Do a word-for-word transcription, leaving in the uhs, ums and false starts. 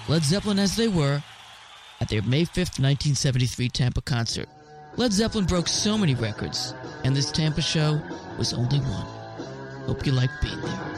Led Zeppelin as they were, at their May fifth, nineteen seventy-three Tampa concert. Led Zeppelin broke so many records, and this Tampa show was only one. Hope you liked being there.